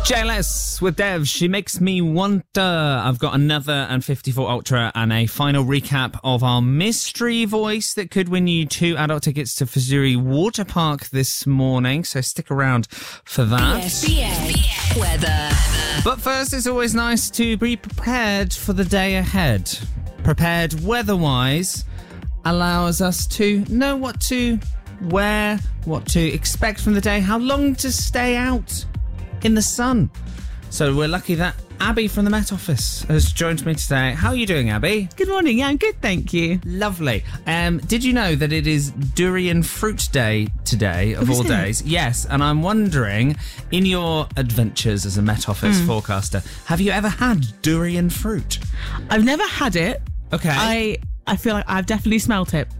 JLS with Dev, she makes me wonder. I've got another and 54 Ultra and a final recap of our mystery voice that could win you 2 adult tickets to Fazuri Water Park this morning, so stick around for that. BS weather. But first, it's always nice to be prepared for the day ahead. Prepared weather-wise allows us to know what to wear, what to expect from the day, how long to stay out in the sun. So we're lucky that Abby from the Met Office has joined me today. How are you doing, Abby? Good morning. Yeah, I'm good, thank you. Lovely. Did you know that it is Durian Fruit Day today, of all days? Yes, and I'm wondering, in your adventures as a Met Office forecaster, have you ever had durian fruit? I've never had it. Okay. I feel like I've definitely smelt it.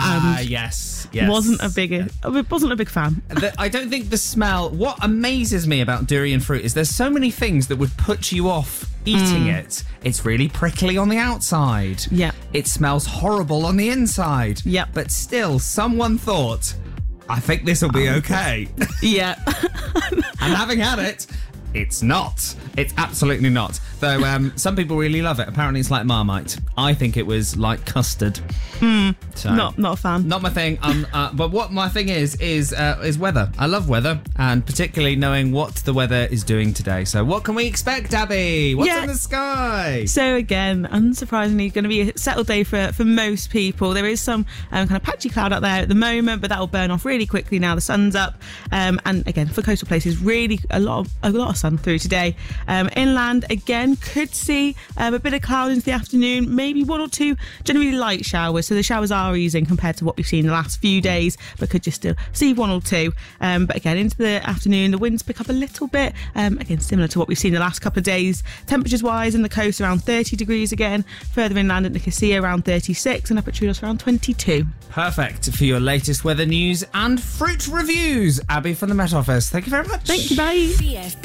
Yes. Wasn't a big fan. I don't think the smell... What amazes me about durian fruit is there's so many things that would put you off eating it. It's really prickly on the outside. Yeah. It smells horrible on the inside. Yeah. But still, someone thought, I think this will be okay. Yeah. And having had it, it's not. It's absolutely not. Though some people really love it. Apparently it's like Marmite. I think it was like custard. So, Not a fan. Not my thing. But what my thing is weather. I love weather, and particularly knowing what the weather is doing today. So what can we expect, Abby? What's in the sky? So again, unsurprisingly, going to be a settled day for most people. There is some kind of patchy cloud out there at the moment, but that will burn off really quickly now the sun's up. And again, for coastal places, really a lot of sun through today. Inland, again, could see a bit of cloud into the afternoon, maybe 1 or 2 generally light showers. So the showers are easing compared to what we've seen the last few days, but could just still see 1 or 2. But again, into the afternoon, the winds pick up a little bit. Again, similar to what we've seen the last couple of days. Temperatures wise, in the coast around 30 degrees again. Further inland at Nicosia around 36, and up at Troodos around 22. Perfect for your latest weather news and fruit reviews. Abby from the Met Office. Thank you very much. Thank you, bye.